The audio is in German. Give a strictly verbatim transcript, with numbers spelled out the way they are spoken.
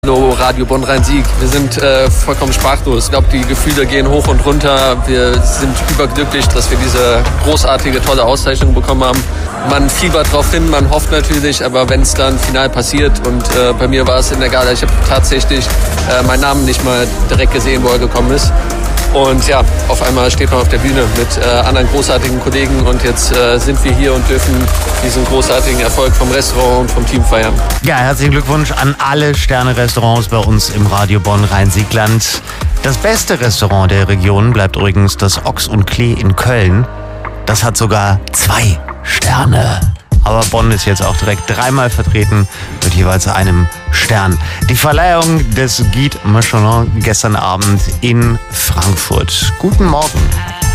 Hallo Radio Bonn-Rhein-Sieg. Wir sind äh, vollkommen sprachlos. Ich glaube, die Gefühle gehen hoch und runter. Wir sind überglücklich, dass wir diese großartige, tolle Auszeichnung bekommen haben. Man fiebert drauf hin, man hofft natürlich, aber wenn es dann final passiert und äh, bei mir war es in der Gala, ich habe tatsächlich äh, meinen Namen nicht mal direkt gesehen, wo er gekommen ist. Und ja, auf einmal steht man auf der Bühne mit äh, anderen großartigen Kollegen und jetzt äh, sind wir hier und dürfen diesen großartigen Erfolg vom Restaurant und vom Team feiern. Ja, herzlichen Glückwunsch an alle Sterne-Restaurants bei uns im Radio Bonn-Rhein-Siegland. Das beste Restaurant der Region bleibt übrigens das Ochs und Klee in Köln. Das hat sogar zwei Sterne. Aber Bonn ist jetzt auch direkt dreimal vertreten mit jeweils einem Stern. Die Verleihung des Guide Michelin gestern Abend in Frankfurt. Guten Morgen.